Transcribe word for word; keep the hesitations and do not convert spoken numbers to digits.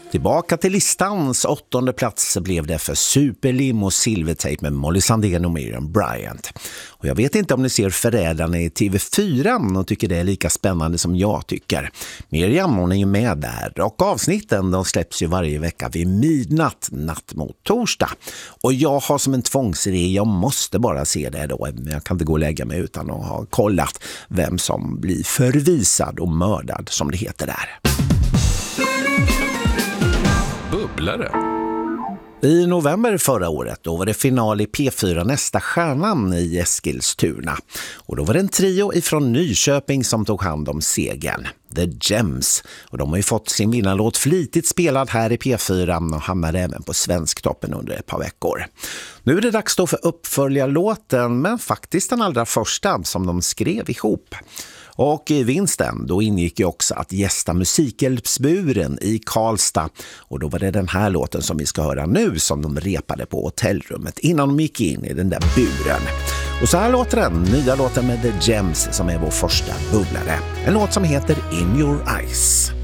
Tillbaka till listans åttonde plats blev det för Superlim och Silvertape med Molly Sandén och Miriam Bryant. Och jag vet inte om ni ser Förrädarna i T V fyra och tycker det är lika spännande som jag tycker. Miriam, hon är ju med där och avsnitten de släpps ju varje vecka vid midnatt, natt mot torsdag. Och jag har som en tvångsidé, jag måste bara se det då. Jag kan inte gå och lägga mig utan att ha kollat vem som blir förvisad och mördad som det heter där. Bubblare. I november förra året då var det final i P fyra Nästa stjärnan i Eskilstuna. Och då var det en trio ifrån Nyköping som tog hand om segern. The Gems. Och de har ju fått sin vinnarlåt flitigt spelad här i P fyra och hamnar även på Svensktoppen under ett par veckor. Nu är det dags då för uppföljarlåten, men faktiskt den allra första som de skrev ihop. Och i vinsten, då ingick ju också att gästa Musikhjälpsburen i Karlstad. Och då var det den här låten som vi ska höra nu som de repade på hotellrummet innan de gick in i den där buren. Och så här låter den, nya låten med The Gems som är vår första bubblare. En låt som heter In Your Eyes.